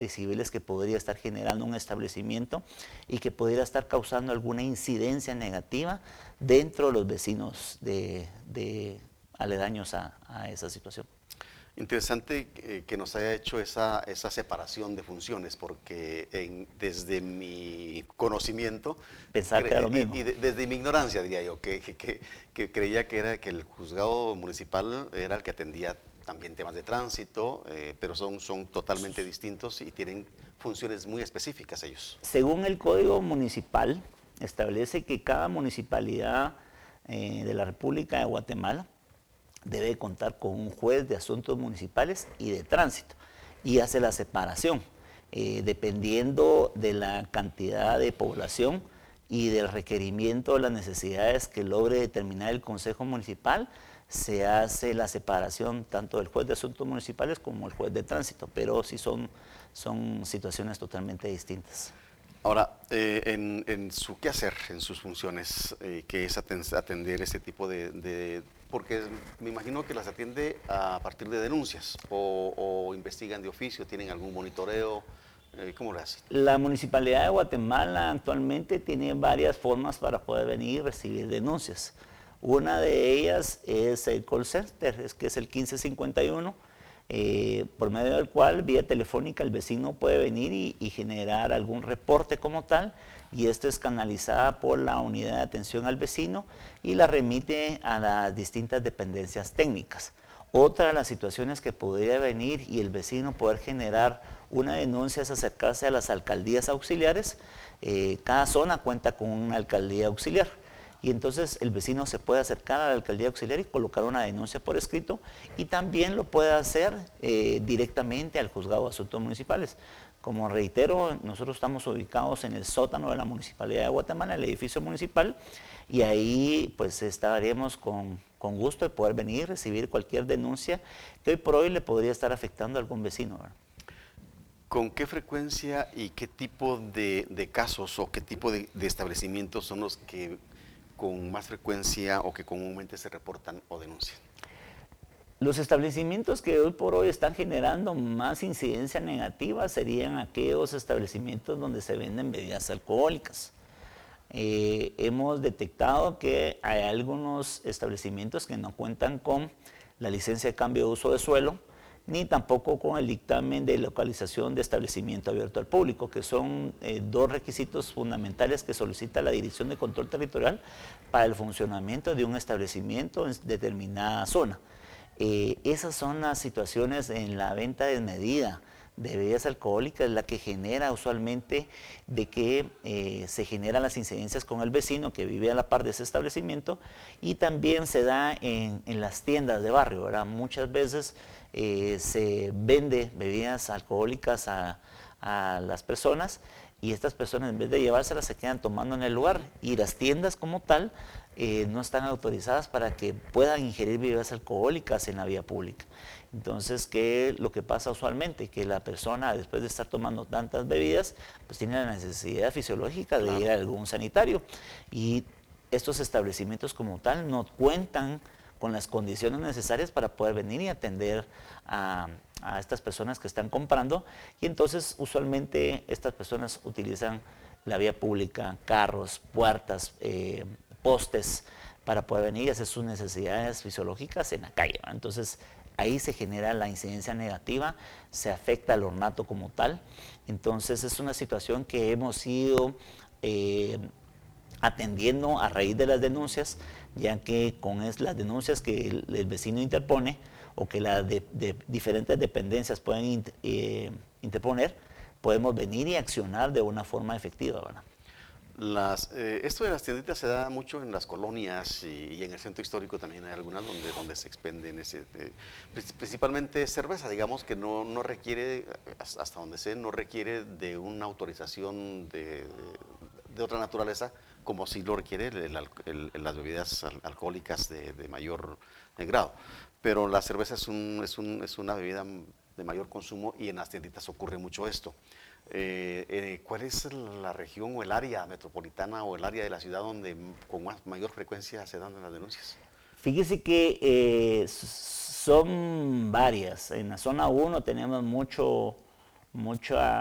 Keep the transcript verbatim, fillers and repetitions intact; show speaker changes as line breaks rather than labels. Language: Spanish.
civiles que podría estar generando un establecimiento y que pudiera estar causando alguna incidencia negativa dentro de los vecinos de, de aledaños a, a esa situación.
Interesante eh, que nos haya hecho esa, esa separación de funciones, porque en, desde mi conocimiento
Pensar que era lo
y,
mismo.
y de, desde mi ignorancia, diría yo, que, que, que creía que era que el juzgado municipal era el que atendía también temas de tránsito, eh, pero son, son totalmente distintos y tienen funciones muy específicas ellos.
Según el Código Municipal, establece que cada municipalidad eh, de la República de Guatemala debe contar con un juez de asuntos municipales y de tránsito y hace la separación, eh, dependiendo de la cantidad de población y del requerimiento de las necesidades que logre determinar el Consejo Municipal, se hace la separación tanto del juez de asuntos municipales como el juez de tránsito, pero sí son, son situaciones totalmente distintas.
Ahora, eh, en, en su quehacer, en sus funciones, eh, que es atender este tipo de, de... porque me imagino que las atiende a partir de denuncias o, o investigan de oficio, tienen algún monitoreo, eh, ¿cómo lo hacen?
La Municipalidad de Guatemala actualmente tiene varias formas para poder venir y recibir denuncias. Una de ellas es el call center, es que es el quince cincuenta y uno, eh, por medio del cual vía telefónica el vecino puede venir y, y generar algún reporte como tal, y esto es canalizada por la unidad de atención al vecino y la remite a las distintas dependencias técnicas. Otra de las situaciones que podría venir y el vecino poder generar una denuncia es acercarse a las alcaldías auxiliares. Eh, cada zona cuenta con una alcaldía auxiliar y entonces el vecino se puede acercar a la alcaldía auxiliar y colocar una denuncia por escrito, y también lo puede hacer eh, directamente al juzgado de asuntos municipales. Como reitero, nosotros estamos ubicados en el sótano de la Municipalidad de Guatemala, el edificio municipal, y ahí pues estaremos con, con gusto de poder venir, recibir cualquier denuncia que hoy por hoy le podría estar afectando a algún vecino, ¿verdad?
¿Con qué frecuencia y qué tipo de, de casos o qué tipo de, de establecimientos son los que con más frecuencia o que comúnmente se reportan o denuncian?
Los establecimientos que hoy por hoy están generando más incidencia negativa serían aquellos establecimientos donde se venden bebidas alcohólicas. Eh, hemos detectado que hay algunos establecimientos que no cuentan con la licencia de cambio de uso de suelo, ni tampoco con el dictamen de localización de establecimiento abierto al público, que son eh, dos requisitos fundamentales que solicita la Dirección de Control Territorial para el funcionamiento de un establecimiento en determinada zona. Eh, esas son las situaciones en la venta desmedida de bebidas alcohólicas, la que genera usualmente de que eh, se generan las incidencias con el vecino que vive a la par de ese establecimiento, y también se da en, en las tiendas de barrio, ¿verdad? Muchas veces eh, se vende bebidas alcohólicas a, a las personas, y estas personas en vez de llevárselas se quedan tomando en el lugar, y las tiendas como tal eh, no están autorizadas para que puedan ingerir bebidas alcohólicas en la vía pública. Entonces, ¿qué es lo que pasa usualmente? Que la persona, después de estar tomando tantas bebidas, pues tiene la necesidad fisiológica de
Claro.
ir a algún sanitario, y estos establecimientos como tal no cuentan con las condiciones necesarias para poder venir y atender a, a estas personas que están comprando, y entonces usualmente estas personas utilizan la vía pública, carros, puertas, eh, postes, para poder venir y hacer sus necesidades fisiológicas en la calle, ¿verdad? Entonces ahí se genera la incidencia negativa, se afecta al ornato como tal. Entonces es una situación que hemos ido eh, atendiendo a raíz de las denuncias, ya que con es, las denuncias que el, el vecino interpone o que las de, de diferentes dependencias pueden inter, eh, interponer, podemos venir y accionar de una forma efectiva, ¿verdad?
Las, eh, esto de las tienditas se da mucho en las colonias y, y en el centro histórico también hay algunas donde, donde se expenden ese, eh, principalmente cerveza, digamos que no, no requiere, hasta donde sé, no requiere de una autorización de, de otra naturaleza, como si lo requiere el, el, el, las bebidas al, alcohólicas de, de mayor grado. Pero la cerveza es, un, es, un, es una bebida de mayor consumo y en las tienditas ocurre mucho esto. Eh, eh, ¿Cuál es la región o el área metropolitana o el área de la ciudad donde con más, mayor frecuencia se dan las denuncias?
Fíjese que eh, son varias. En la zona uno tenemos mucho, mucha